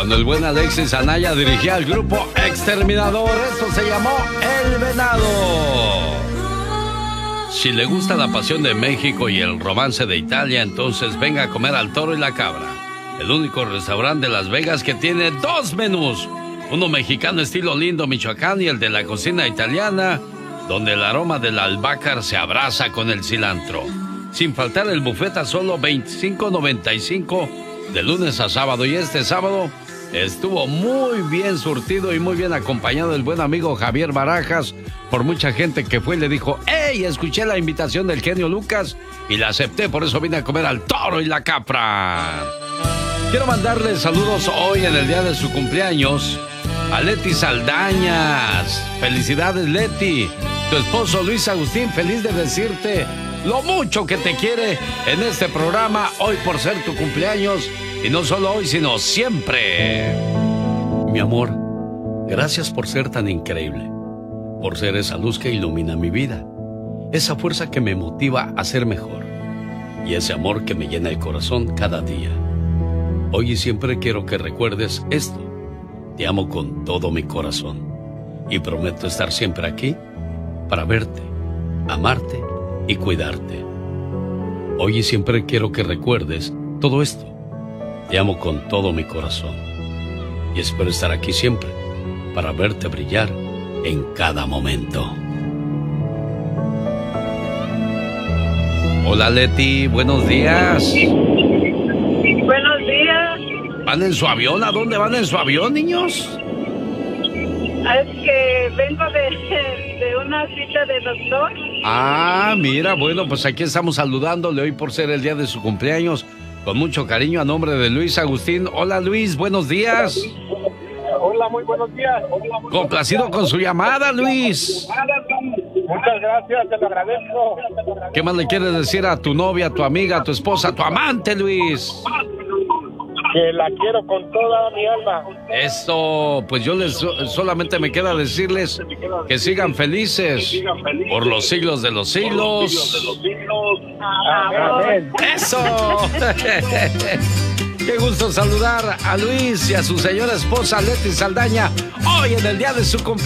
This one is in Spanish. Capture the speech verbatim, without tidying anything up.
Cuando el buen Alexis Anaya dirigía al grupo Exterminador, esto se llamó El Venado. Si le gusta la pasión de México y el romance de Italia, entonces venga a comer al Toro y la Cabra, el único restaurante de Las Vegas que tiene dos menús, uno mexicano estilo Lindo, Michoacán, y el de la cocina italiana, donde el aroma del albácar se abraza con el cilantro. Sin faltar el buffet a solo veinticinco noventa y cinco de lunes a sábado. Y este sábado estuvo muy bien surtido y muy bien acompañado el buen amigo Javier Barajas por mucha gente que fue y le dijo: ¡Hey! Escuché la invitación del genio Lucas y la acepté, por eso vine a comer al Toro y la Capra. Quiero mandarle saludos hoy en el día de su cumpleaños a Leti Saldañas. Felicidades, Leti. Tu esposo Luis Agustín, feliz de decirte lo mucho que te quiere en este programa hoy por ser tu cumpleaños, y no solo hoy, sino siempre. Mi amor, gracias por ser tan increíble, por ser esa luz que ilumina mi vida, esa fuerza que me motiva a ser mejor y ese amor que me llena el corazón cada día. Hoy y siempre quiero que recuerdes esto: te amo con todo mi corazón y prometo estar siempre aquí para verte, amarte y cuidarte. Hoy y siempre quiero que recuerdes todo esto: te amo con todo mi corazón y espero estar aquí siempre para verte brillar en cada momento. Hola, Leti, buenos días. Buenos días. ¿Van en su avión? ¿A dónde van en su avión, niños? Es que vengo de, de una cita de doctor. Ah, mira, bueno, pues aquí estamos saludándole hoy por ser el día de su cumpleaños. Con mucho cariño a nombre de Luis Agustín. Hola, Luis, buenos días. Hola, muy buenos días. Complacido con su llamada, Luis. Muchas gracias, te lo agradezco. ¿Qué más le quieres decir a tu novia, a tu amiga, a tu esposa, a tu amante, Luis? Que la quiero con toda mi alma. Eso, pues yo les solamente me queda decirles que sigan felices por los siglos de los siglos. Amén. ¡Eso! Qué gusto saludar a Luis y a su señora esposa Leti Saldaña hoy en el día de su cumpleaños.